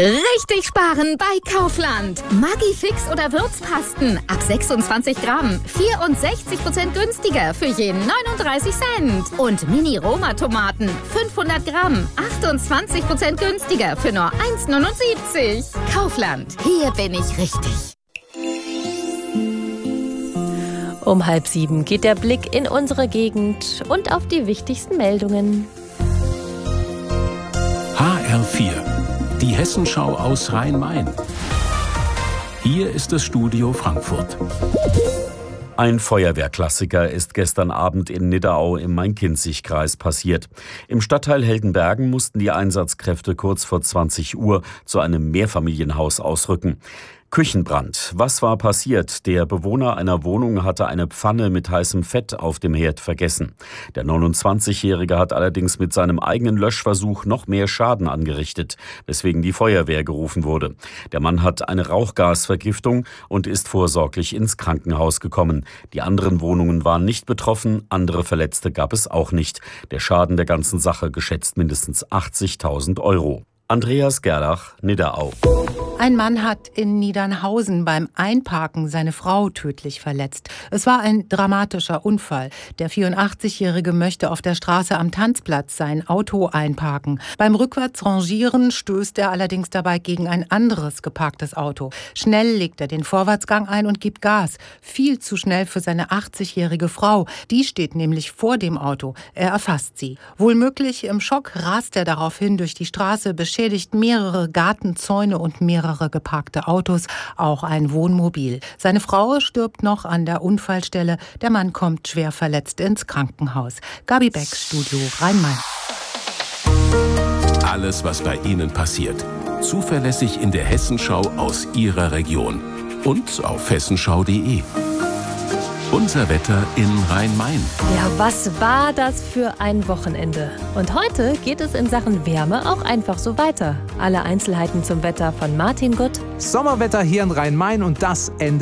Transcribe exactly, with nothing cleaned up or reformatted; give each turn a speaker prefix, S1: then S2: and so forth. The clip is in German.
S1: Richtig sparen bei Kaufland. Maggi-Fix oder Würzpasten ab sechsundzwanzig Gramm. vierundsechzig Prozent günstiger für je neununddreißig Cent. Und Mini-Roma-Tomaten fünfhundert Gramm. achtundzwanzig Prozent günstiger für nur eins neunundsiebzig. Kaufland. Hier bin ich richtig.
S2: Um halb sieben geht der Blick in unsere Gegend und auf die wichtigsten Meldungen.
S3: H R vier. Die Hessenschau aus Rhein-Main. Hier ist das Studio Frankfurt.
S4: Ein Feuerwehrklassiker ist gestern Abend in Nidderau im Main-Kinzig-Kreis passiert. Im Stadtteil Heldenbergen mussten die Einsatzkräfte kurz vor zwanzig Uhr zu einem Mehrfamilienhaus ausrücken. Küchenbrand. Was war passiert? Der Bewohner einer Wohnung hatte eine Pfanne mit heißem Fett auf dem Herd vergessen. Der neunundzwanzigjährige hat allerdings mit seinem eigenen Löschversuch noch mehr Schaden angerichtet, weswegen die Feuerwehr gerufen wurde. Der Mann hat eine Rauchgasvergiftung und ist vorsorglich ins Krankenhaus gekommen. Die anderen Wohnungen waren nicht betroffen, andere Verletzte gab es auch nicht. Der Schaden der ganzen Sache geschätzt mindestens achtzigtausend Euro. Andreas Gerlach, Nidderau.
S5: Ein Mann hat in Niedernhausen beim Einparken seine Frau tödlich verletzt. Es war ein dramatischer Unfall. Der vierundachtzigjährige möchte auf der Straße am Tanzplatz sein Auto einparken. Beim Rückwärtsrangieren stößt er allerdings dabei gegen ein anderes geparktes Auto. Schnell legt er den Vorwärtsgang ein und gibt Gas. Viel zu schnell für seine achtzigjährige Frau. Die steht nämlich vor dem Auto. Er erfasst sie. Wohlmöglich im Schock rast er daraufhin durch die Straße, beschädigt mehrere Gartenzäune und mehrere geparkte Autos, auch ein Wohnmobil. Seine Frau stirbt noch an der Unfallstelle. Der Mann kommt schwer verletzt ins Krankenhaus. Gabi Beck, Studio Rhein-Main.
S3: Alles, was bei Ihnen passiert. Zuverlässig in der Hessenschau aus Ihrer Region. Und auf hessenschau punkt de. Unser Wetter in Rhein-Main.
S2: Ja, was war das für ein Wochenende? Und heute geht es in Sachen Wärme auch einfach so weiter. Alle Einzelheiten zum Wetter von Martin Gutt.
S6: Sommerwetter hier in Rhein-Main und das Ende